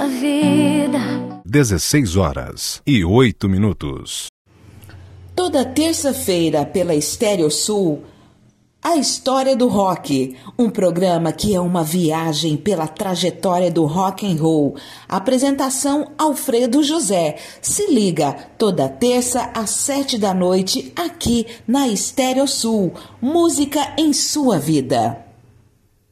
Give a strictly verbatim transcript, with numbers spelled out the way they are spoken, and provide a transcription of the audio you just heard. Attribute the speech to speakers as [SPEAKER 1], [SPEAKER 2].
[SPEAKER 1] vida.
[SPEAKER 2] dezesseis horas e oito minutos.
[SPEAKER 3] Toda terça-feira pela Estéreo Sul, A História do Rock, um programa que é uma viagem pela trajetória do rock and roll. Apresentação Alfredo José. Se liga, toda terça às sete da noite, aqui na Estéreo Sul. Música em sua vida.